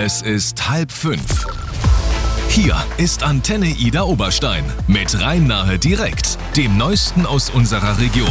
Es ist 4:30. Hier ist Antenne Ida Oberstein mit Rhein-Nahe direkt, dem Neuesten aus unserer Region.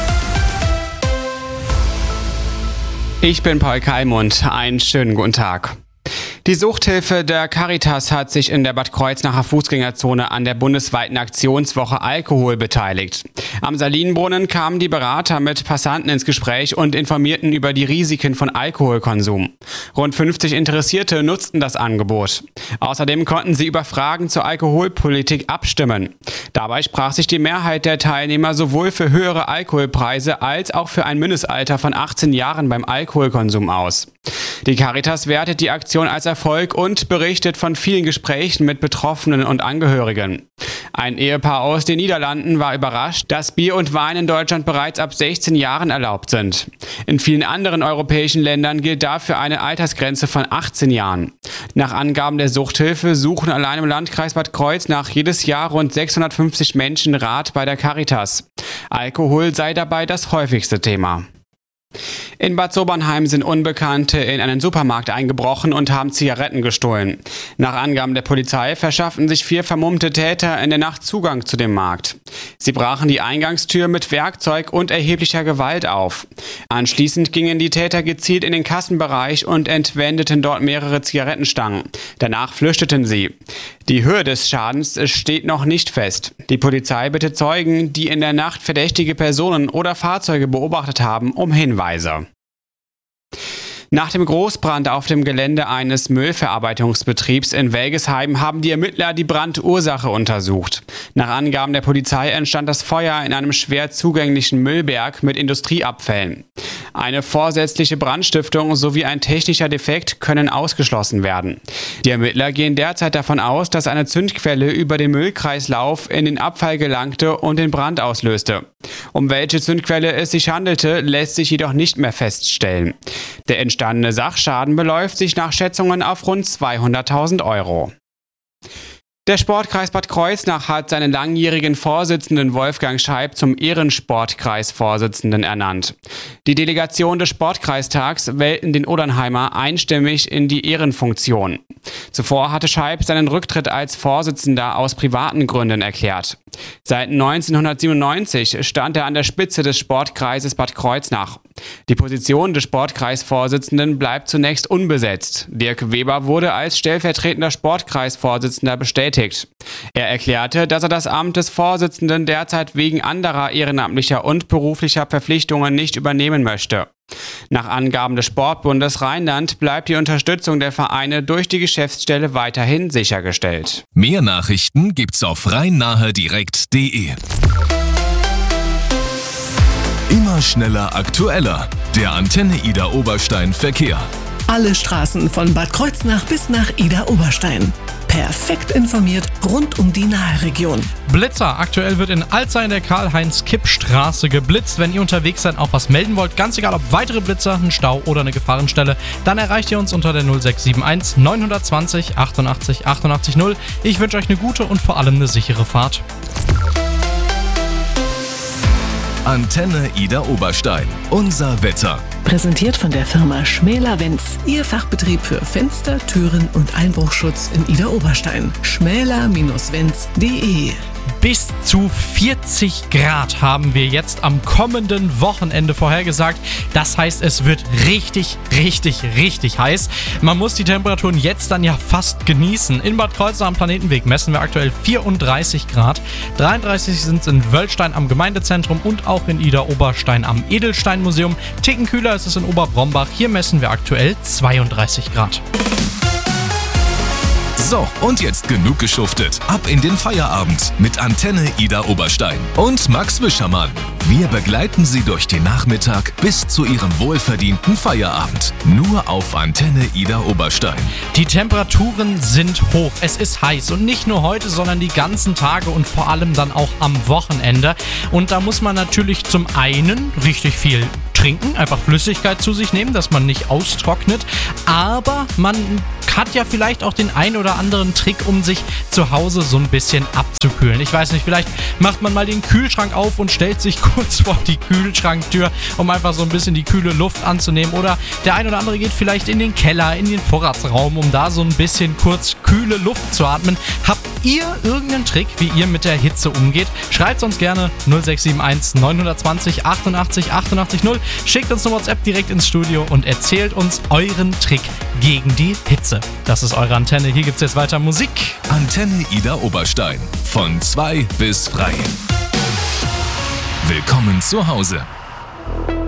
Ich bin Paul Kalmund. Einen schönen guten Tag. Die Suchthilfe der Caritas hat sich in der Bad Kreuznacher Fußgängerzone an der bundesweiten Aktionswoche Alkohol beteiligt. Am Salinenbrunnen kamen die Berater mit Passanten ins Gespräch und informierten über die Risiken von Alkoholkonsum. Rund 50 Interessierte nutzten das Angebot. Außerdem konnten sie über Fragen zur Alkoholpolitik abstimmen. Dabei sprach sich die Mehrheit der Teilnehmer sowohl für höhere Alkoholpreise als auch für ein Mindestalter von 18 Jahren beim Alkoholkonsum aus. Die Caritas wertet die Aktion als Erfolg und berichtet von vielen Gesprächen mit Betroffenen und Angehörigen. Ein Ehepaar aus den Niederlanden war überrascht, dass Bier und Wein in Deutschland bereits ab 16 Jahren erlaubt sind. In vielen anderen europäischen Ländern gilt dafür eine Altersgrenze von 18 Jahren. Nach Angaben der Suchthilfe suchen allein im Landkreis Bad Kreuznach jedes Jahr rund 650 Menschen Rat bei der Caritas. Alkohol sei dabei das häufigste Thema. In Bad Sobernheim sind Unbekannte in einen Supermarkt eingebrochen und haben Zigaretten gestohlen. Nach Angaben der Polizei verschafften sich 4 vermummte Täter in der Nacht Zugang zu dem Markt. Sie brachen die Eingangstür mit Werkzeug und erheblicher Gewalt auf. Anschließend gingen die Täter gezielt in den Kassenbereich und entwendeten dort mehrere Zigarettenstangen. Danach flüchteten sie. Die Höhe des Schadens steht noch nicht fest. Die Polizei bittet Zeugen, die in der Nacht verdächtige Personen oder Fahrzeuge beobachtet haben, um Hinweise. Nach dem Großbrand auf dem Gelände eines Müllverarbeitungsbetriebs in Welgesheim haben die Ermittler die Brandursache untersucht. Nach Angaben der Polizei entstand das Feuer in einem schwer zugänglichen Müllberg mit Industrieabfällen. Eine vorsätzliche Brandstiftung sowie ein technischer Defekt können ausgeschlossen werden. Die Ermittler gehen derzeit davon aus, dass eine Zündquelle über den Müllkreislauf in den Abfall gelangte und den Brand auslöste. Um welche Zündquelle es sich handelte, lässt sich jedoch nicht mehr feststellen. Der entstandene Sachschaden beläuft sich nach Schätzungen auf rund 200.000 Euro. Der Sportkreis Bad Kreuznach hat seinen langjährigen Vorsitzenden Wolfgang Scheib zum Ehrensportkreisvorsitzenden ernannt. Die Delegation des Sportkreistags wählten den Odernheimer einstimmig in die Ehrenfunktion. Zuvor hatte Scheib seinen Rücktritt als Vorsitzender aus privaten Gründen erklärt. Seit 1997 stand er an der Spitze des Sportkreises Bad Kreuznach. Die Position des Sportkreisvorsitzenden bleibt zunächst unbesetzt. Dirk Weber wurde als stellvertretender Sportkreisvorsitzender bestätigt. Er erklärte, dass er das Amt des Vorsitzenden derzeit wegen anderer ehrenamtlicher und beruflicher Verpflichtungen nicht übernehmen möchte. Nach Angaben des Sportbundes Rheinland bleibt die Unterstützung der Vereine durch die Geschäftsstelle weiterhin sichergestellt. Mehr Nachrichten gibt's auf rhein-nahe-direkt.de. Immer schneller, aktueller. Der Antenne Ida Oberstein Verkehr. Alle Straßen von Bad Kreuznach bis nach Ida Oberstein. Perfekt informiert rund um die Nahe-Region. Blitzer. Aktuell wird in Alzey in der Karl-Heinz-Kipp-Straße geblitzt. Wenn ihr unterwegs seid, auch was melden wollt, ganz egal ob weitere Blitzer, ein Stau oder eine Gefahrenstelle, dann erreicht ihr uns unter der 0671 920 88 88 0. Ich wünsche euch eine gute und vor allem eine sichere Fahrt. Antenne Ida Oberstein. Unser Wetter. Präsentiert von der Firma Schmäler-Wenz. Ihr Fachbetrieb für Fenster, Türen und Einbruchschutz in Ida Oberstein. schmäler-wenz.de. Bis zu 40 Grad haben wir jetzt am kommenden Wochenende vorhergesagt. Das heißt, es wird richtig, richtig, richtig heiß. Man muss die Temperaturen jetzt dann ja fast genießen. In Bad Kreuznach am Planetenweg messen wir aktuell 34 Grad. 33 sind es in Wöllstein am Gemeindezentrum und auch in Ida Oberstein am Edelsteinmuseum. Ticken kühler ist es in Oberbrombach. Hier messen wir aktuell 32 Grad. So, und jetzt genug geschuftet. Ab in den Feierabend mit Antenne Ida Oberstein und Max Wischermann. Wir begleiten Sie durch den Nachmittag bis zu Ihrem wohlverdienten Feierabend. Nur auf Antenne Ida Oberstein. Die Temperaturen sind hoch. Es ist heiß und nicht nur heute, sondern die ganzen Tage und vor allem dann auch am Wochenende. Und da muss man natürlich zum einen richtig viel trinken, einfach Flüssigkeit zu sich nehmen, dass man nicht austrocknet. Aber man kann hat ja vielleicht auch den ein oder anderen Trick, um sich zu Hause so ein bisschen abzukühlen. Ich weiß nicht, vielleicht macht man mal den Kühlschrank auf und stellt sich kurz vor die Kühlschranktür, um einfach so ein bisschen die kühle Luft anzunehmen. Oder der ein oder andere geht vielleicht in den Keller, in den Vorratsraum, um da so ein bisschen kurz kühle Luft zu atmen. Habt ihr irgendeinen Trick, wie ihr mit der Hitze umgeht? Schreibt uns gerne 0671 920 88 88 0. Schickt uns eine WhatsApp direkt ins Studio und erzählt uns euren Trick gegen die Hitze. Das ist eure Antenne. Hier gibt es jetzt weiter Musik. Antenne Ida Oberstein. Von 2 bis frei. Willkommen zu Hause.